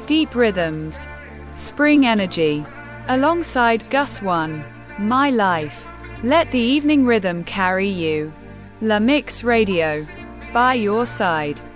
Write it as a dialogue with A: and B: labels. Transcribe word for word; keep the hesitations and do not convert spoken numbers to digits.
A: Deep rhythms. Spring energy. Alongside Gus One. My life. Let the evening rhythm carry you. La Mix Radio. By your side.